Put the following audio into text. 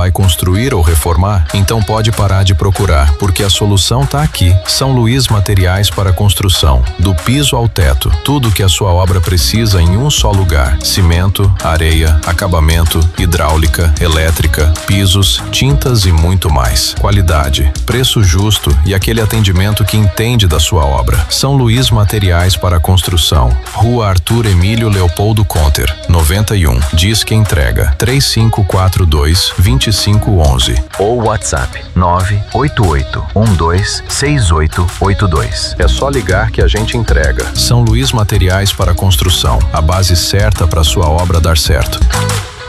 vai construir ou reformar? Então pode parar de procurar, porque a solução está aqui. São Luís Materiais para Construção. Do piso ao teto, tudo que a sua obra precisa em um só lugar. Cimento, areia, acabamento, hidráulica, elétrica, pisos, tintas e muito mais. Qualidade, preço justo e aquele atendimento que entende da sua obra. São Luís Materiais para Construção. Rua Arthur Emílio Leopoldo Conter, 91. Disque entrega 3542-2511. Ou WhatsApp 988-126882. É só ligar que a gente entrega. São Luís Materiais para Construção. A base certa para sua obra dar certo.